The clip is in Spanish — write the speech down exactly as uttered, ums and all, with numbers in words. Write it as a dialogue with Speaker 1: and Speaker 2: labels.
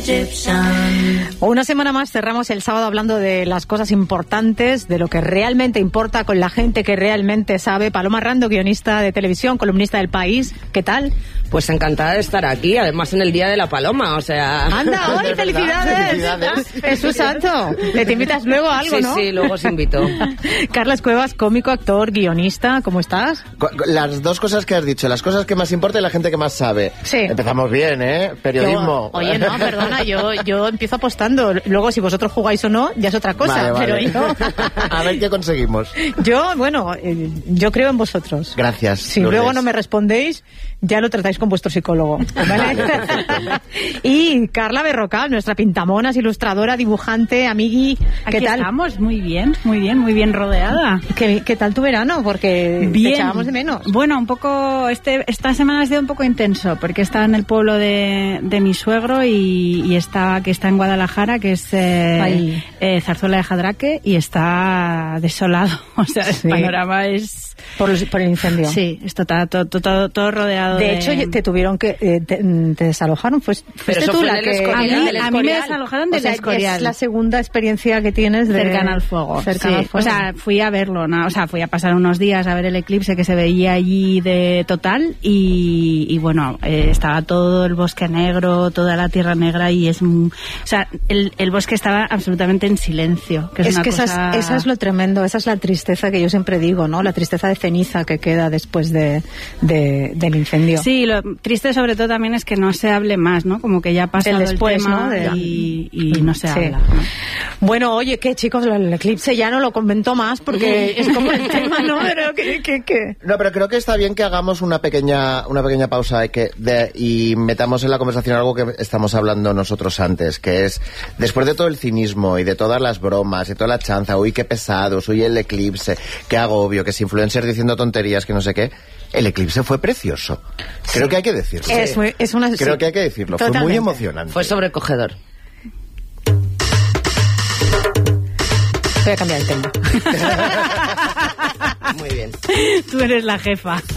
Speaker 1: Una semana más cerramos el sábado hablando de las cosas importantes, de lo que realmente importa, con la gente que realmente sabe. Paloma Rando, guionista de televisión, columnista del País. ¿Qué tal?
Speaker 2: Pues encantada de estar aquí, además en el Día de la Paloma, o sea...
Speaker 1: ¡Anda, hoy! ¡Felicidades! ¡Felicidades! Jesús Santo, te invitas luego a algo,
Speaker 2: sí,
Speaker 1: ¿no?
Speaker 2: Sí, sí, luego os invito.
Speaker 1: Carlas Cuevas, cómico, actor, guionista, ¿cómo estás?
Speaker 3: Las dos cosas que has dicho, las cosas que más importa y la gente que más sabe.
Speaker 1: Sí.
Speaker 3: Empezamos bien, ¿eh? Periodismo.
Speaker 1: Yo, oye, no, perdona, yo, yo empiezo apostando. Luego, si vosotros jugáis o no, ya es otra cosa.
Speaker 3: Vale, vale.
Speaker 1: Pero yo...
Speaker 3: A ver qué conseguimos.
Speaker 1: Yo, bueno, eh, yo creo en vosotros.
Speaker 3: Gracias.
Speaker 1: Si
Speaker 3: Lourdes.
Speaker 1: luego no me respondéis, ya lo tratáis con vuestro psicólogo, ¿vale? Y Carla Berrocal, nuestra pintamonas, ilustradora, dibujante, amigui. ¿Qué
Speaker 4: Aquí
Speaker 1: tal?
Speaker 4: estamos, muy bien, muy bien, muy bien rodeada.
Speaker 1: ¿Qué, qué tal tu verano? Porque
Speaker 4: bien.
Speaker 1: te echábamos de menos.
Speaker 4: Bueno, un poco, este, esta semana ha sido un poco intenso, porque está en el pueblo de, de mi suegro y, y está, que está en Guadalajara, que es eh, eh, Zarzuela de Jadraque, y está desolado. O sea,
Speaker 1: Sí.
Speaker 4: el panorama es...
Speaker 1: Por, los- por el incendio.
Speaker 4: Sí, esto está todo, todo, todo, todo rodeado de...
Speaker 1: De hecho, te tuvieron que... eh, te, te desalojaron. Pues, fuiste
Speaker 2: eso
Speaker 1: tú
Speaker 2: fue
Speaker 1: la
Speaker 2: en el
Speaker 1: que...
Speaker 2: Escorial,
Speaker 4: A mí-
Speaker 2: del
Speaker 4: a mí me
Speaker 2: Escorial.
Speaker 4: desalojaron del
Speaker 1: O sea,
Speaker 4: Escorial.
Speaker 1: es la segunda experiencia que tienes de...
Speaker 4: Cercana al fuego.
Speaker 1: Cercana
Speaker 4: Sí.
Speaker 1: al fuego.
Speaker 4: O sea, fui a verlo, ¿no? O sea, fui a pasar unos días a ver el eclipse que se veía allí de total y, y bueno, eh, estaba todo el bosque negro, toda la tierra negra y es... un- O sea, el, el bosque estaba absolutamente en silencio. Que es,
Speaker 1: Es
Speaker 4: una
Speaker 1: que esa,
Speaker 4: cosa...
Speaker 1: es, esa es lo tremendo, esa es la tristeza que yo siempre digo, ¿no? La tristeza de ceniza que queda después de, de- del incendio.
Speaker 4: Sí, lo triste sobre todo también es que no se hable más, ¿no? Como que ya ha pasado
Speaker 1: El después,
Speaker 4: el tema,
Speaker 1: ¿no? De-
Speaker 4: y, y no se
Speaker 1: Sí.
Speaker 4: habla, ¿no?
Speaker 1: Bueno, oye, que chicos, el eclipse ya no lo comentó más porque es como el tema, ¿no? Pero que, que, que...
Speaker 3: No, pero creo que está bien que hagamos una pequeña una pequeña pausa y, que de, y metamos en la conversación algo que estamos hablando nosotros antes, que es, después de todo el cinismo y de todas las bromas y toda la chanza, uy, qué pesados, uy, el eclipse, qué agobio, que es influencer diciendo tonterías, que no sé qué, el eclipse fue precioso. Creo que hay que decirlo.
Speaker 1: Es, muy- es una...
Speaker 3: Creo
Speaker 1: sí.
Speaker 3: que hay que decirlo, fue muy
Speaker 1: Totalmente.
Speaker 3: emocionante.
Speaker 2: Fue sobrecogedor.
Speaker 1: Voy a cambiar el tema.
Speaker 2: Muy bien.
Speaker 4: Tú eres la jefa.